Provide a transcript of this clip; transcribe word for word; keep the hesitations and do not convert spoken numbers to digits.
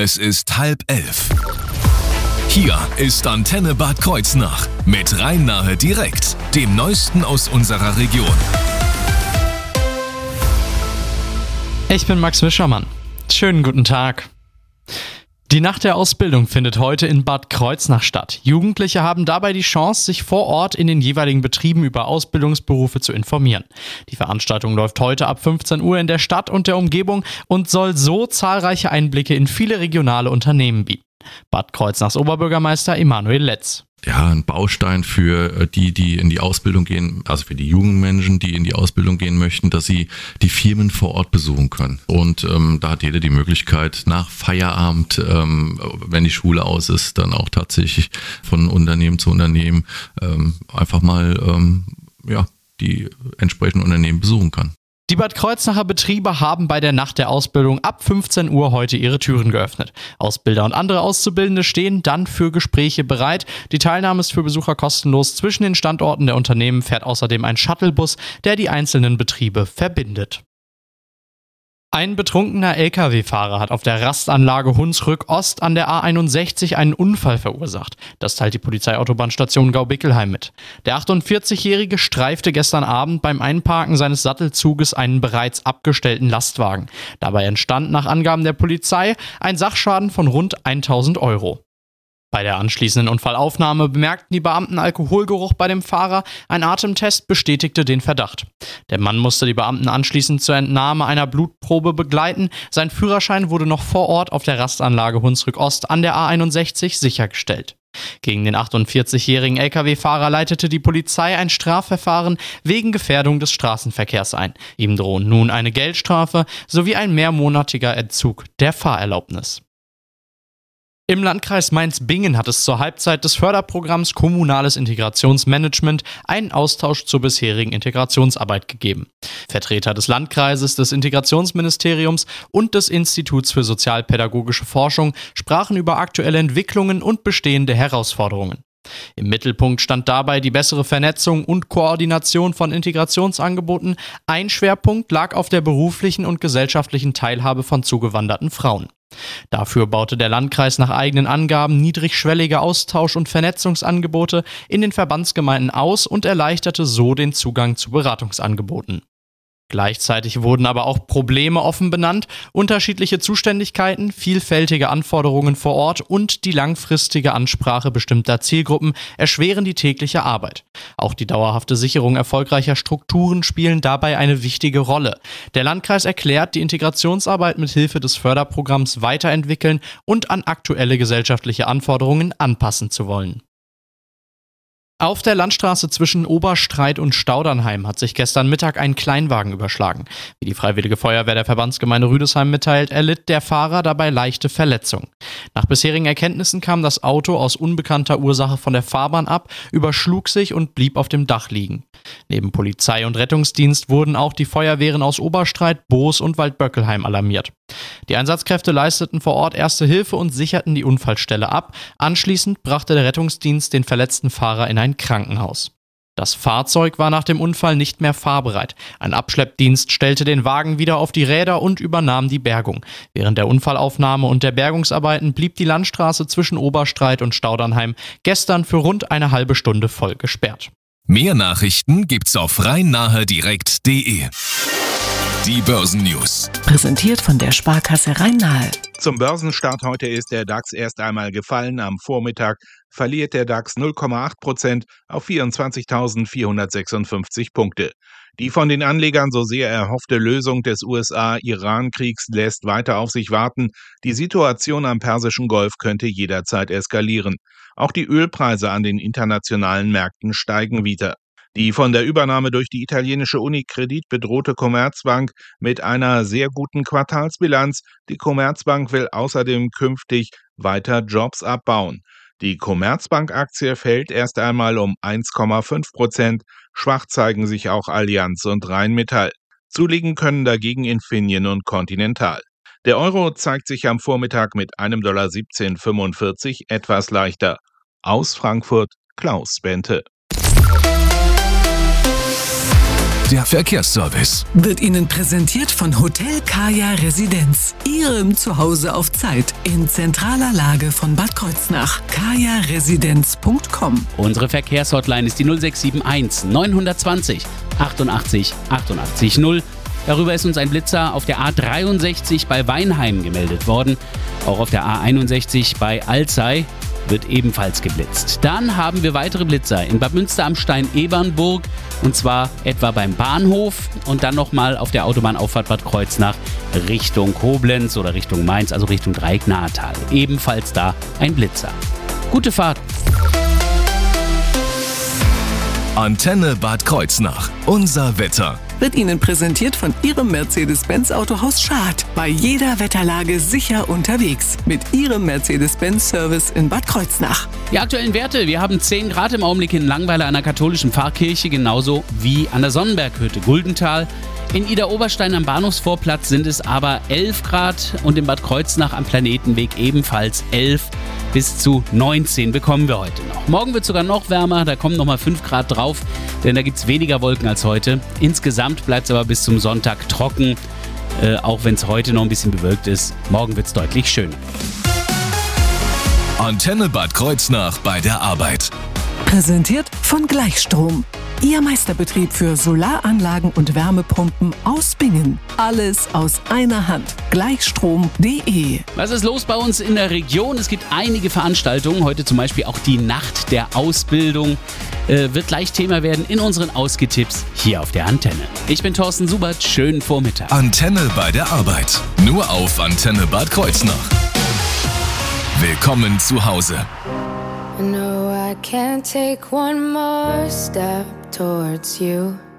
Es ist halb elf. Hier ist Antenne Bad Kreuznach mit Rhein-Nahe direkt, dem Neuesten aus unserer Region. Ich bin Max Wischermann. Schönen guten Tag. Die Nacht der Ausbildung findet heute in Bad Kreuznach statt. Jugendliche haben dabei die Chance, sich vor Ort in den jeweiligen Betrieben über Ausbildungsberufe zu informieren. Die Veranstaltung läuft heute ab fünfzehn Uhr in der Stadt und der Umgebung und soll so zahlreiche Einblicke in viele regionale Unternehmen bieten. Bad Kreuznachs Oberbürgermeister Emanuel Letz. Ja, ein Baustein für die, die in die Ausbildung gehen, also für die jungen Menschen, die in die Ausbildung gehen möchten, dass sie die Firmen vor Ort besuchen können. Und ähm, da hat jeder die Möglichkeit, nach Feierabend, ähm, wenn die Schule aus ist, dann auch tatsächlich von Unternehmen zu Unternehmen ähm, einfach mal ähm, ja, die entsprechenden Unternehmen besuchen kann. Die Bad Kreuznacher Betriebe haben bei der Nacht der Ausbildung ab fünfzehn Uhr heute ihre Türen geöffnet. Ausbilder und andere Auszubildende stehen dann für Gespräche bereit. Die Teilnahme ist für Besucher kostenlos. Zwischen den Standorten der Unternehmen fährt außerdem ein Shuttlebus, der die einzelnen Betriebe verbindet. Ein betrunkener L K W-Fahrer hat auf der Rastanlage Hunsrück Ost an der A einundsechzig einen Unfall verursacht. Das teilt die Polizeiautobahnstation Gau-Bickelheim mit. Der achtundvierzigjährige streifte gestern Abend beim Einparken seines Sattelzuges einen bereits abgestellten Lastwagen. Dabei entstand nach Angaben der Polizei ein Sachschaden von rund tausend Euro. Bei der anschließenden Unfallaufnahme bemerkten die Beamten Alkoholgeruch bei dem Fahrer. Ein Atemtest bestätigte den Verdacht. Der Mann musste die Beamten anschließend zur Entnahme einer Blutprobe begleiten. Sein Führerschein wurde noch vor Ort auf der Rastanlage Hunsrück Ost an der A einundsechzig sichergestellt. Gegen den achtundvierzigjährigen L K W-Fahrer leitete die Polizei ein Strafverfahren wegen Gefährdung des Straßenverkehrs ein. Ihm drohen nun eine Geldstrafe sowie ein mehrmonatiger Entzug der Fahrerlaubnis. Im Landkreis Mainz-Bingen hat es zur Halbzeit des Förderprogramms Kommunales Integrationsmanagement einen Austausch zur bisherigen Integrationsarbeit gegeben. Vertreter des Landkreises, des Integrationsministeriums und des Instituts für sozialpädagogische Forschung sprachen über aktuelle Entwicklungen und bestehende Herausforderungen. Im Mittelpunkt stand dabei die bessere Vernetzung und Koordination von Integrationsangeboten. Ein Schwerpunkt lag auf der beruflichen und gesellschaftlichen Teilhabe von zugewanderten Frauen. Dafür baute der Landkreis nach eigenen Angaben niedrigschwellige Austausch- und Vernetzungsangebote in den Verbandsgemeinden aus und erleichterte so den Zugang zu Beratungsangeboten. Gleichzeitig wurden aber auch Probleme offen benannt, unterschiedliche Zuständigkeiten, vielfältige Anforderungen vor Ort und die langfristige Ansprache bestimmter Zielgruppen erschweren die tägliche Arbeit. Auch die dauerhafte Sicherung erfolgreicher Strukturen spielen dabei eine wichtige Rolle. Der Landkreis erklärt, die Integrationsarbeit mit Hilfe des Förderprogramms weiterentwickeln und an aktuelle gesellschaftliche Anforderungen anpassen zu wollen. Auf der Landstraße zwischen Oberstreit und Staudernheim hat sich gestern Mittag ein Kleinwagen überschlagen. Wie die Freiwillige Feuerwehr der Verbandsgemeinde Rüdesheim mitteilt, erlitt der Fahrer dabei leichte Verletzungen. Nach bisherigen Erkenntnissen kam das Auto aus unbekannter Ursache von der Fahrbahn ab, überschlug sich und blieb auf dem Dach liegen. Neben Polizei und Rettungsdienst wurden auch die Feuerwehren aus Oberstreit, Boos und Waldböckelheim alarmiert. Die Einsatzkräfte leisteten vor Ort erste Hilfe und sicherten die Unfallstelle ab. Anschließend brachte der Rettungsdienst den verletzten Fahrer in ein Krankenhaus. Das Fahrzeug war nach dem Unfall nicht mehr fahrbereit. Ein Abschleppdienst stellte den Wagen wieder auf die Räder und übernahm die Bergung. Während der Unfallaufnahme und der Bergungsarbeiten blieb die Landstraße zwischen Oberstreit und Staudernheim gestern für rund eine halbe Stunde voll gesperrt. Mehr Nachrichten gibt's auf rhein-nahe direkt punkt de. Die Börsennews. Präsentiert von der Sparkasse Rhein-Nahe. Zum Börsenstart heute ist der DAX erst einmal gefallen. Am Vormittag verliert der DAX null Komma acht Prozent auf vierundzwanzigtausendvierhundertsechsundfünfzig Punkte. Die von den Anlegern so sehr erhoffte Lösung des U S A-Iran-Kriegs lässt weiter auf sich warten. Die Situation am Persischen Golf könnte jederzeit eskalieren. Auch die Ölpreise an den internationalen Märkten steigen wieder. Die von der Übernahme durch die italienische Unicredit bedrohte Commerzbank mit einer sehr guten Quartalsbilanz. Die Commerzbank will außerdem künftig weiter Jobs abbauen. Die Commerzbank-Aktie fällt erst einmal um eins Komma fünf Prozent. Schwach zeigen sich auch Allianz und Rheinmetall. Zulegen können dagegen Infineon und Continental. Der Euro zeigt sich am Vormittag mit einem Dollar siebzehn fünfundvierzig etwas leichter. Aus Frankfurt Klaus Bente. der Verkehrsservice. Wird Ihnen präsentiert von Hotel Kaya Residenz. Ihrem Zuhause auf Zeit in zentraler Lage von Bad Kreuznach. kaya residenz punkt com. Unsere Verkehrshotline ist die null sechs sieben eins neun zwei null achtundachtzig achtundachtzig null. Darüber ist uns ein Blitzer auf der A dreiundsechzig bei Weinheim gemeldet worden. Auch auf der A einundsechzig bei Alzey wird ebenfalls geblitzt. Dann haben wir weitere Blitzer in Bad Münster am Stein-Ebernburg und zwar etwa beim Bahnhof und dann nochmal auf der Autobahnauffahrt Bad Kreuznach Richtung Koblenz oder Richtung Mainz, also Richtung Dreieck-Nahetal. Ebenfalls da ein Blitzer. Gute Fahrt! Antenne Bad Kreuznach. Unser Wetter. Wird Ihnen präsentiert von Ihrem Mercedes-Benz Autohaus Schad. Bei jeder Wetterlage sicher unterwegs. Mit Ihrem Mercedes-Benz-Service in Bad Kreuznach. Die aktuellen Werte, wir haben zehn Grad im Augenblick in Langweiler an der katholischen Pfarrkirche, genauso wie an der Sonnenberghütte Guldental. In Idar-Oberstein am Bahnhofsvorplatz sind es aber elf Grad und in Bad Kreuznach am Planetenweg ebenfalls elf. Bis zu neunzehn bekommen wir heute noch. Morgen wird es sogar noch wärmer, da kommen nochmal fünf Grad drauf, denn da gibt es weniger Wolken als heute. Insgesamt bleibt es aber bis zum Sonntag trocken, äh, auch wenn es heute noch ein bisschen bewölkt ist. Morgen wird es deutlich schöner. Antenne Bad Kreuznach bei der Arbeit. Präsentiert von Gleichstrom. Ihr Meisterbetrieb für Solaranlagen und Wärmepumpen aus Bingen. Alles aus einer Hand. Gleichstrom punkt de. Was ist los bei uns in der Region? Es gibt einige Veranstaltungen. Heute zum Beispiel auch die Nacht der Ausbildung. Äh, wird gleich Thema werden in unseren Ausgetipps hier auf der Antenne. Ich bin Thorsten Subert. Schönen Vormittag. Antenne bei der Arbeit. Nur auf Antenne Bad Kreuznach. Willkommen zu Hause. No, I can't take one more step towards you.